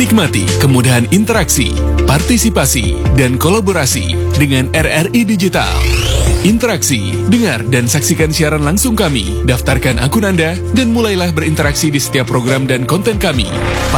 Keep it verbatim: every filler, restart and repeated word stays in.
Nikmati kemudahan interaksi, partisipasi, dan kolaborasi dengan R R I Digital. Interaksi, dengar dan saksikan siaran langsung kami, daftarkan akun Anda, dan mulailah berinteraksi di setiap program dan konten kami.